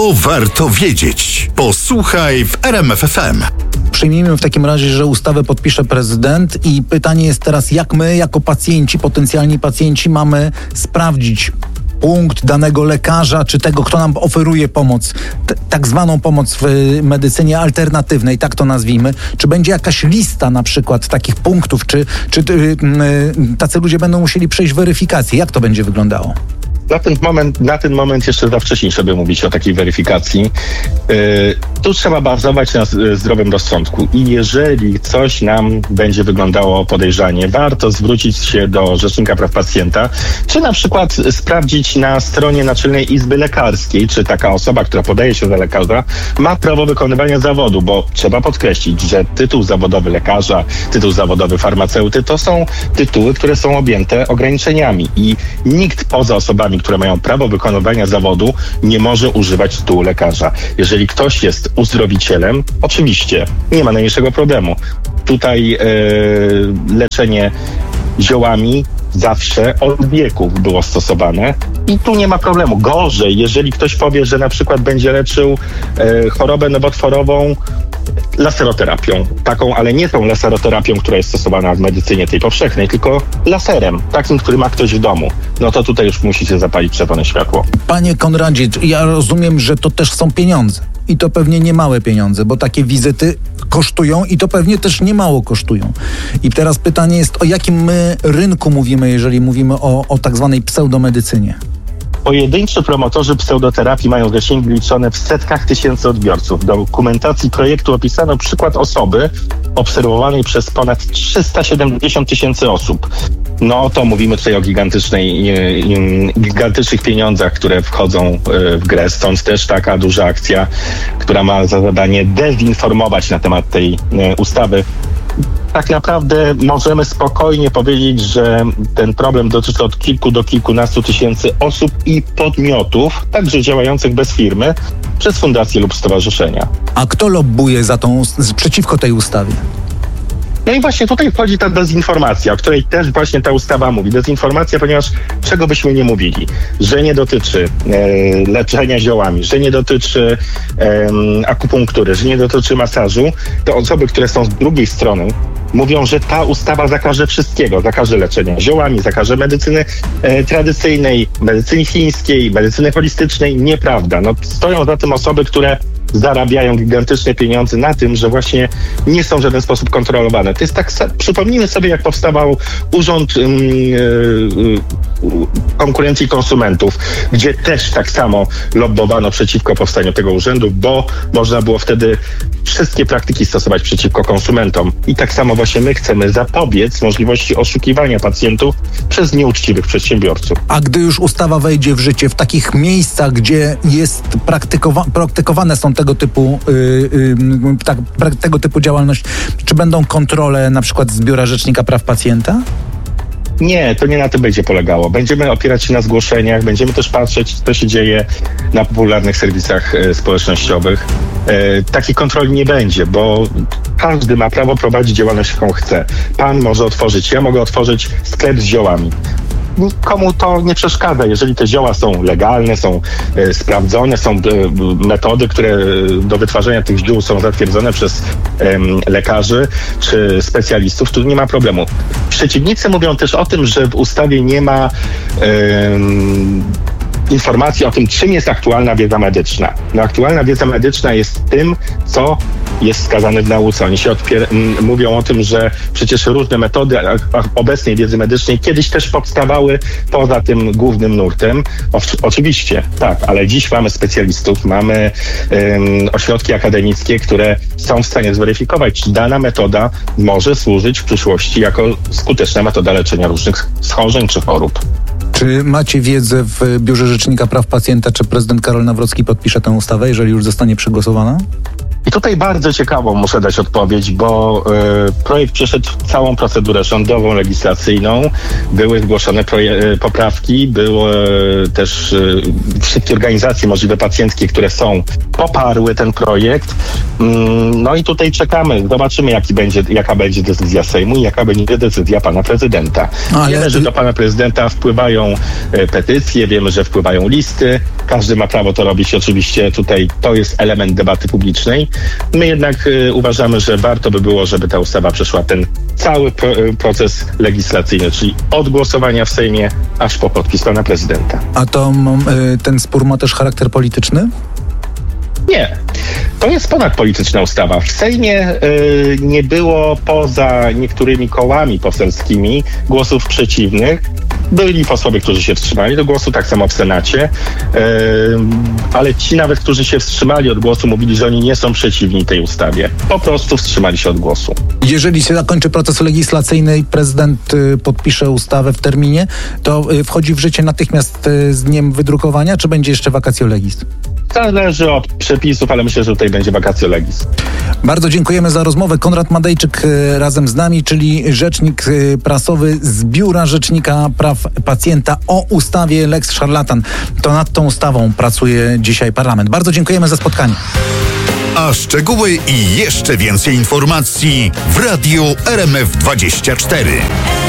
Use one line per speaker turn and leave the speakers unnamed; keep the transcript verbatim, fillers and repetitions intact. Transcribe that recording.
To warto wiedzieć. Posłuchaj w R M F F M.
Przyjmijmy w takim razie, że ustawę podpisze prezydent i pytanie jest teraz, jak my jako pacjenci, potencjalni pacjenci mamy sprawdzić punkt danego lekarza, czy tego, kto nam oferuje pomoc, t- tak zwaną pomoc w medycynie alternatywnej, tak to nazwijmy. Czy będzie jakaś lista na przykład takich punktów, czy, czy y, y, tacy ludzie będą musieli przejść weryfikację? Jak to będzie wyglądało?
Na ten moment, na ten moment jeszcze za wcześnie, żeby mówić o takiej weryfikacji. Yy, tu trzeba bazować na zdrowym rozsądku i jeżeli coś nam będzie wyglądało podejrzanie, warto zwrócić się do Rzecznika Praw Pacjenta, czy na przykład sprawdzić na stronie Naczelnej Izby Lekarskiej, czy taka osoba, która podaje się za lekarza, ma prawo wykonywania zawodu, bo trzeba podkreślić, że tytuł zawodowy lekarza, tytuł zawodowy farmaceuty to są tytuły, które są objęte ograniczeniami i nikt poza osobami, które mają prawo wykonywania zawodu, nie może używać tytułu lekarza. Jeżeli ktoś jest uzdrowicielem, oczywiście nie ma najmniejszego problemu. Tutaj e, leczenie ziołami zawsze od wieków było stosowane i tu nie ma problemu. Gorzej, jeżeli ktoś powie, że na przykład będzie leczył e, chorobę nowotworową laseroterapią, taką, ale nie tą laseroterapią, która jest stosowana w medycynie tej powszechnej, tylko laserem, takim, który ma ktoś w domu. No to tutaj już musicie zapalić czerwone światło.
Panie Konradzie, ja rozumiem, że to też są pieniądze. I to pewnie nie małe pieniądze, bo takie wizyty kosztują i to pewnie też nie mało kosztują. I teraz pytanie jest, o jakim my rynku mówimy, jeżeli mówimy o, o tak zwanej pseudomedycynie?
Pojedynczy promotorzy pseudoterapii mają zasięgi liczone w setkach tysięcy odbiorców. W dokumentacji projektu opisano przykład osoby obserwowanej przez ponad trzysta siedemdziesiąt tysięcy osób. No to mówimy tutaj o gigantycznej, gigantycznych pieniądzach, które wchodzą w grę. Stąd też taka duża akcja, która ma za zadanie dezinformować na temat tej ustawy. Tak naprawdę możemy spokojnie powiedzieć, że ten problem dotyczy od kilku do kilkunastu tysięcy osób i podmiotów, także działających bez firmy, przez fundacje lub stowarzyszenia.
A kto lobbuje za tą, przeciwko tej ustawie?
No i właśnie tutaj wchodzi ta dezinformacja, o której też właśnie ta ustawa mówi. Dezinformacja, ponieważ czego byśmy nie mówili, że nie dotyczy e, leczenia ziołami, że nie dotyczy e, akupunktury, że nie dotyczy masażu, to osoby, które są z drugiej strony, mówią, że ta ustawa zakaże wszystkiego, zakaże leczenia ziołami, zakaże medycyny e, tradycyjnej, medycyny chińskiej, medycyny holistycznej. Nieprawda. No, stoją za tym osoby, które zarabiają gigantyczne pieniądze na tym, że właśnie nie są w żaden sposób kontrolowane. To jest tak, przypomnijmy sobie, jak powstawał Urząd yy, yy, Konkurencji i Konsumentów, gdzie też tak samo lobbowano przeciwko powstaniu tego urzędu, bo można było wtedy wszystkie praktyki stosować przeciwko konsumentom. I tak samo właśnie my chcemy zapobiec możliwości oszukiwania pacjentów przez nieuczciwych przedsiębiorców.
A gdy już ustawa wejdzie w życie, w takich miejscach, gdzie jest praktykowa- praktykowane są tego typu yy, yy, tak, pra- tego typu działalność, czy będą kontrole na przykład z Biura Rzecznika Praw Pacjenta?
Nie, to nie na tym będzie polegało. Będziemy opierać się na zgłoszeniach, będziemy też patrzeć, co się dzieje na popularnych serwisach e, społecznościowych. E, takiej kontroli nie będzie, bo każdy ma prawo prowadzić działalność, jaką chce. Pan może otworzyć, ja mogę otworzyć sklep z ziołami. Nikomu to nie przeszkadza, jeżeli te zioła są legalne, są e, sprawdzone, są e, metody, które do wytwarzania tych ziół są zatwierdzone przez e, lekarzy czy specjalistów, tu nie ma problemu. Przeciwnicy mówią też o tym, że w ustawie nie ma e, informacji o tym, czym jest aktualna wiedza medyczna. No, aktualna wiedza medyczna jest tym, co jest wskazane w nauce. Oni się odpier- m- mówią o tym, że przecież różne metody a, a obecnej wiedzy medycznej kiedyś też powstawały poza tym głównym nurtem. O, oczywiście, tak, ale dziś mamy specjalistów, mamy ym, ośrodki akademickie, które są w stanie zweryfikować, czy dana metoda może służyć w przyszłości jako skuteczna metoda leczenia różnych schorzeń czy chorób.
Czy macie wiedzę w Biurze Rzecznika Praw Pacjenta, czy prezydent Karol Nawrocki podpisze tę ustawę, jeżeli już zostanie przegłosowana?
I tutaj bardzo ciekawą muszę dać odpowiedź, bo y, projekt przeszedł całą procedurę rządową, legislacyjną. Były zgłoszone proje- poprawki, były też y, wszystkie organizacje możliwe pacjenckie, które są, poparły ten projekt. Mm, no i tutaj czekamy, zobaczymy jaki będzie, jaka będzie decyzja Sejmu i jaka będzie decyzja pana prezydenta.
Ale...
Wiemy, że do pana prezydenta wpływają y, petycje, wiemy, że wpływają listy. Każdy ma prawo to robić, oczywiście tutaj to jest element debaty publicznej. My jednak y, uważamy, że warto by było, żeby ta ustawa przeszła ten cały pro, y, proces legislacyjny, czyli od głosowania w Sejmie aż po podpis pana prezydenta.
A to y, ten spór ma też charakter polityczny?
Nie. To jest ponadpolityczna ustawa. W Sejmie y, nie było poza niektórymi kołami poselskimi głosów przeciwnych. Byli posłowie, którzy się wstrzymali do głosu, tak samo w Senacie, yy, ale ci nawet, którzy się wstrzymali od głosu, mówili, że oni nie są przeciwni tej ustawie. Po prostu wstrzymali się od głosu.
Jeżeli się zakończy proces legislacyjny i prezydent y, podpisze ustawę w terminie, to y, wchodzi w życie natychmiast y, z dniem wydrukowania, czy będzie jeszcze vacatio legis?
Zależy od przepisów, ale myślę, że tutaj będzie vacatio legis.
Bardzo dziękujemy za rozmowę. Konrad Madejczyk y, razem z nami, czyli rzecznik y, prasowy z Biura Rzecznika Praw Pacjenta o ustawie Lex Szarlatan. To nad tą ustawą pracuje dzisiaj parlament. Bardzo dziękujemy za spotkanie.
A szczegóły i jeszcze więcej informacji w Radiu R M F dwadzieścia cztery.